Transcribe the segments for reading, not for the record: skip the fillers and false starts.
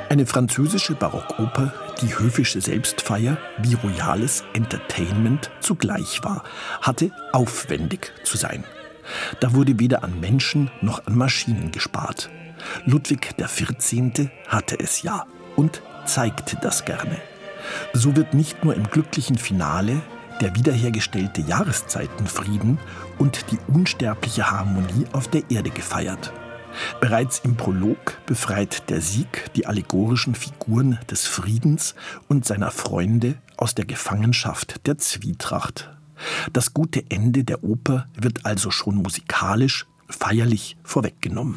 Eine französische Barockoper, die höfische Selbstfeier wie royales Entertainment zugleich war, hatte aufwendig zu sein. Da wurde weder an Menschen noch an Maschinen gespart. Ludwig XIV. Hatte es ja und zeigte das gerne. So wird nicht nur im glücklichen Finale der wiederhergestellte Jahreszeitenfrieden und die unsterbliche Harmonie auf der Erde gefeiert. Bereits im Prolog befreit der Sieg die allegorischen Figuren des Friedens und seiner Freunde aus der Gefangenschaft der Zwietracht. Das gute Ende der Oper wird also schon musikalisch, feierlich vorweggenommen.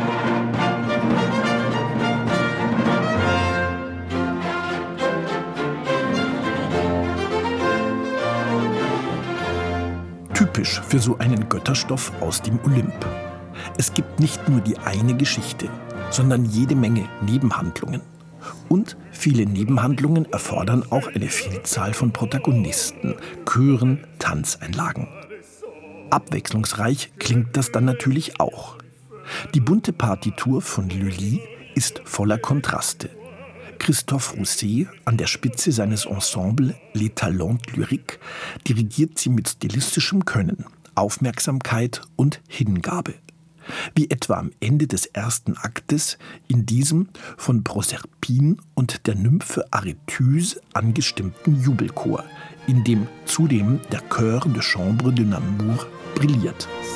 Typisch für so einen Götterstoff aus dem Olymp. Es gibt nicht nur die eine Geschichte, sondern jede Menge Nebenhandlungen. Und viele Nebenhandlungen erfordern auch eine Vielzahl von Protagonisten, Chören, Tanzeinlagen. Abwechslungsreich klingt das dann natürlich auch. Die bunte Partitur von Lully ist voller Kontraste. Christophe Rousset an der Spitze seines Ensembles Les Talents Lyriques dirigiert sie mit stilistischem Können, Aufmerksamkeit und Hingabe. Wie etwa am Ende des ersten Aktes in diesem von Proserpine und der Nymphe Arethyse angestimmten Jubelchor, in dem zudem der Chœur de Chambre de Namur brilliert.